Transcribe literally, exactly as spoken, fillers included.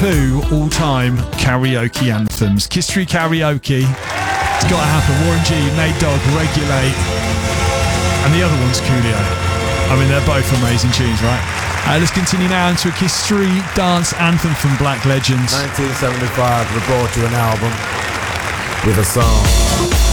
two all-time karaoke anthems. Kiss three Karaoke. It's got to happen. Warren G, Nate Dogg, Regulate. And the other one's Coolio. I mean, they're both amazing tunes, right? Uh, let's continue now into a Kiss three dance anthem from Black Legends. nineteen seventy-five, we brought you an album with a song.